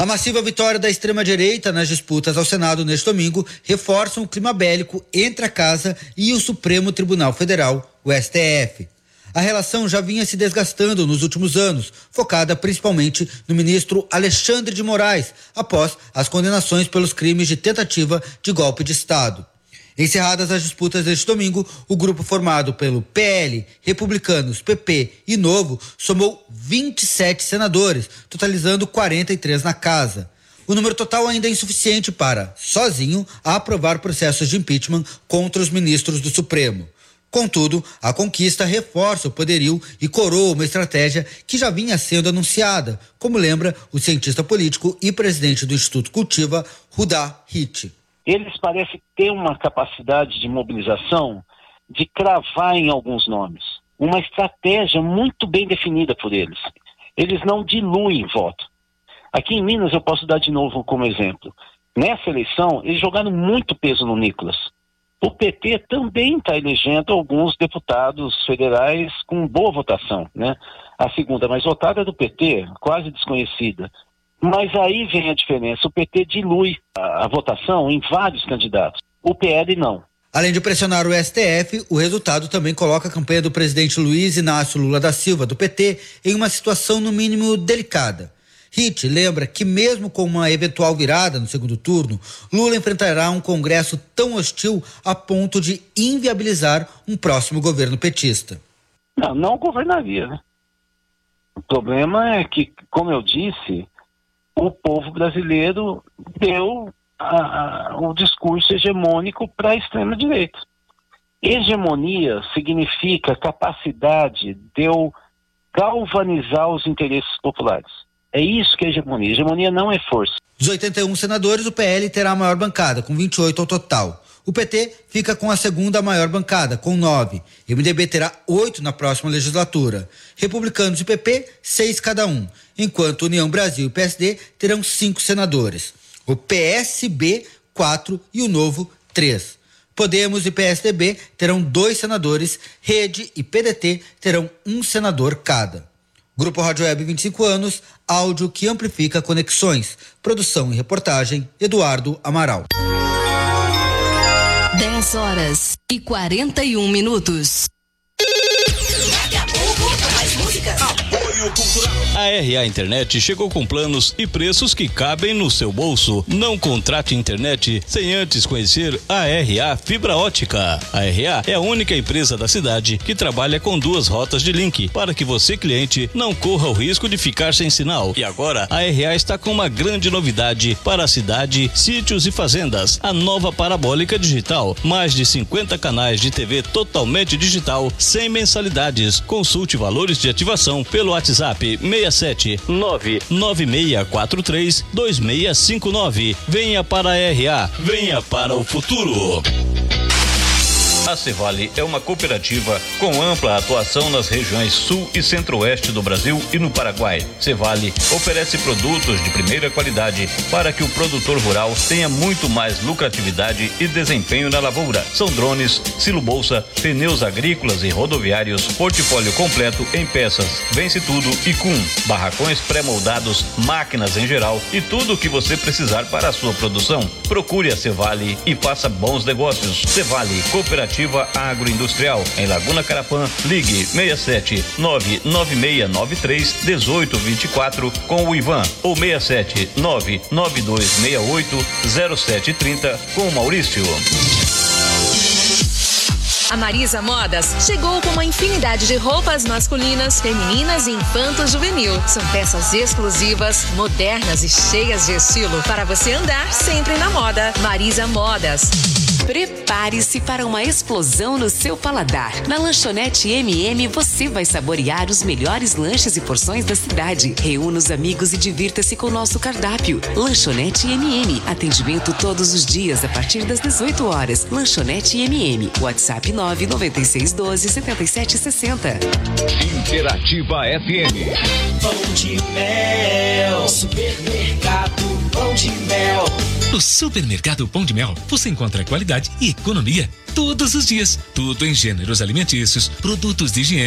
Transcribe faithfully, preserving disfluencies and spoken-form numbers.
massiva vitória da extrema-direita nas disputas ao Senado neste domingo reforça o clima bélico entre a Casa e o Supremo Tribunal Federal, o S T F. A relação já vinha se desgastando nos últimos anos, focada principalmente no ministro Alexandre de Moraes, após as condenações pelos crimes de tentativa de golpe de Estado. Encerradas as disputas deste domingo, o grupo formado pelo P L, Republicanos, P P e Novo somou vinte e sete senadores, totalizando quarenta e três na casa. O número total ainda é insuficiente para, sozinho, aprovar processos de impeachment contra os ministros do Supremo. Contudo, a conquista reforça o poderio e coroa uma estratégia que já vinha sendo anunciada, como lembra o cientista político e presidente do Instituto Cultiva, Rudá Hit. Eles parecem ter uma capacidade de mobilização de cravar em alguns nomes. Uma estratégia muito bem definida por eles. Eles não diluem voto. Aqui em Minas eu posso dar de novo como exemplo. Nessa eleição, eles jogaram muito peso no Nicolas. O P T também está elegendo alguns deputados federais com boa votação, né? A segunda mais votada é do P T, quase desconhecida. Mas aí vem a diferença, o P T dilui a, a votação em vários candidatos, o P L não. Além de pressionar o S T F, o resultado também coloca a campanha do presidente Luiz Inácio Lula da Silva, do P T, em uma situação no mínimo delicada. Hit lembra que mesmo com uma eventual virada no segundo turno, Lula enfrentará um Congresso tão hostil a ponto de inviabilizar um próximo governo petista. Não, não governaria, né? O problema é que, como eu disse, o povo brasileiro deu a, a, o discurso hegemônico para a extrema-direita. Hegemonia significa capacidade de eu galvanizar os interesses populares. É isso que é hegemonia. Hegemonia não é força. Dos oitenta e um senadores, o P L terá a maior bancada, com vinte e oito ao total. O P T fica com a segunda maior bancada, com nove. M D B terá oito na próxima legislatura. Republicanos e P P, seis cada um. Enquanto União Brasil e P S D terão cinco senadores. O P S B, quatro e o Novo, três. Podemos e P S D B terão dois senadores. Rede e P D T terão um senador cada. Grupo Rádio Web, vinte e cinco anos, áudio que amplifica conexões. Produção e reportagem, Eduardo Amaral. dez horas e quarenta e um minutos. Daqui a pouco, mais músicas. Apoio Cultural. A R A Internet chegou com planos e preços que cabem no seu bolso. Não contrate internet sem antes conhecer a R A Fibra Ótica. A R A é a única empresa da cidade que trabalha com duas rotas de link para que você, cliente, não corra o risco de ficar sem sinal. E agora, a R A está com uma grande novidade para a cidade, sítios e fazendas. A nova parabólica digital. Mais de cinquenta canais de T V totalmente digital, sem mensalidades. Consulte valores de ativação pelo WhatsApp seis sete nove nove seis quatro três dois seis cinco nove. Venha para a R A, venha para o futuro. A Cevale é uma cooperativa com ampla atuação nas regiões sul e centro-oeste do Brasil e no Paraguai. Cevale oferece produtos de primeira qualidade para que o produtor rural tenha muito mais lucratividade e desempenho na lavoura. São drones, silo-bolsa, pneus agrícolas e rodoviários, portfólio completo em peças, vence tudo e com barracões pré-moldados, máquinas em geral e tudo o que você precisar para a sua produção. Procure a Cevale e faça bons negócios. Cevale, cooperativa agroindustrial, em Laguna Carapã. Ligue seis sete nove nove seis nove três um oito dois quatro com o Ivan ou seis sete nove nove dois seis oito zero sete três zero com o Maurício. A Marisa Modas chegou com uma infinidade de roupas masculinas, femininas e infanto-juvenil. São peças exclusivas, modernas e cheias de estilo para você andar sempre na moda. Marisa Modas. Prepare-se para uma explosão no seu paladar. Na Lanchonete M M você vai saborear os melhores lanches e porções da cidade. Reúna os amigos e divirta-se com o nosso cardápio. Lanchonete M M. Atendimento todos os dias a partir das dezoito horas. Lanchonete M M. WhatsApp nove nove seis um dois sete sete seis zero. Interativa F M. Pão de mel, supermercado Pão de Mel. No Supermercado Pão de Mel, você encontra qualidade e economia todos os dias. Tudo em gêneros alimentícios, produtos de higiene,